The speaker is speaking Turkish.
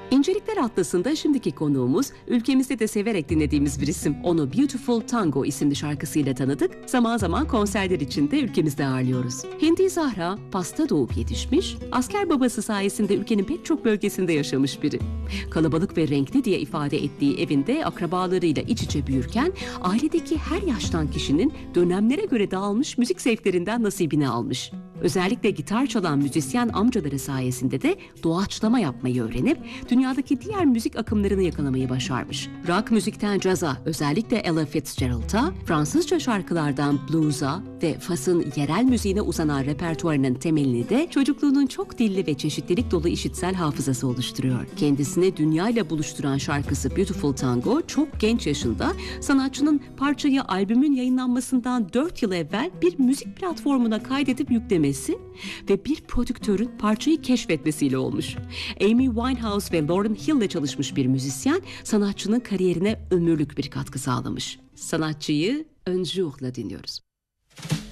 İncelikler Atlası'nda şimdiki konuğumuz ülkemizde de severek dinlediğimiz bir isim. Onu Beautiful Tango isimli şarkısıyla tanıdık. Zaman zaman konserler için de ülkemizde ağırlıyoruz. Hindi Zahra, Fas'ta doğup yetişmiş, asker babası sayesinde ülkenin pek çok bölgesinde yaşamış biri. Kalabalık ve renkli diye ifade ettiği evinde akrabalarıyla iç içe büyürken, ailedeki her yaştan kişinin dönemlere göre dağılmış müzik zevklerinden nasibini almış. Özellikle gitar çalan müzisyen amcaları sayesinde de doğaçlama yapmayı öğrenip dünyadaki diğer müzik akımlarını yakalamayı başarmış. Rock müzikten caza, özellikle Ella Fitzgerald'a, Fransızca şarkılardan blues'a ve Fas'ın yerel müziğine uzanan repertuarının temelini de çocukluğunun çok dilli ve çeşitlilik dolu işitsel hafızası oluşturuyor. Kendisini dünyayla buluşturan şarkısı Beautiful Tango çok genç yaşında sanatçının parçayı albümün yayınlanmasından 4 yıl evvel bir müzik platformuna kaydedip yüklemesi ve bir prodüktörün parçayı keşfetmesiyle olmuş. Amy Winehouse ve Lauryn Hill ile çalışmış bir müzisyen sanatçının kariyerine ömürlük bir katkı sağlamış. Sanatçıyı Un Jour'la dinliyoruz.